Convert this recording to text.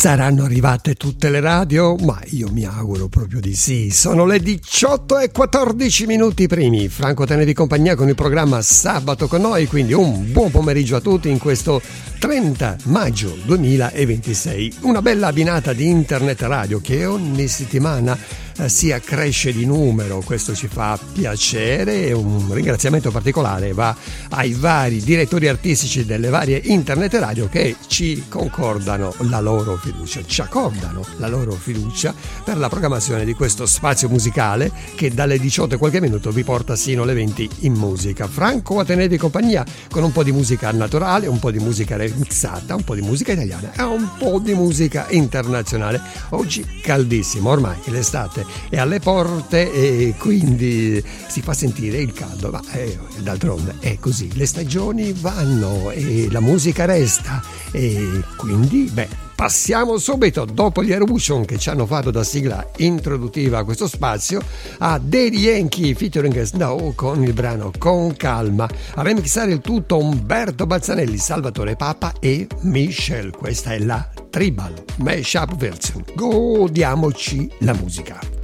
Saranno arrivate tutte le radio? Ma io mi auguro proprio di sì. Sono le 18:14 primi. Franco Tenevi compagnia con il programma Sabato con noi, quindi un buon pomeriggio a tutti in questo 30 maggio 2026. Una bella abbinata di internet radio che ogni settimana si accresce di numero, questo ci fa piacere e un ringraziamento particolare va ai vari direttori artistici delle varie internet radio che ci accordano la loro fiducia per la programmazione di questo spazio musicale che dalle 18 e qualche minuto vi porta sino alle 20 in musica. Franco Atenei compagnia con un po' di musica naturale, un po' di musica remixata, un po' di musica italiana e un po' di musica internazionale. Oggi caldissimo, ormai l'estate è alle porte e quindi si fa sentire il caldo, ma d'altronde è così, le stagioni vanno e la musica resta e quindi passiamo subito, dopo gli Aerobution che ci hanno fatto da sigla introduttiva a questo spazio, a Daddy Yankee featuring Snow con il brano Con Calma. A remixare il tutto Umberto Balzanelli, Salvatore Papa e Michelle. Questa è la Tribal Mashup Version. Godiamoci la musica.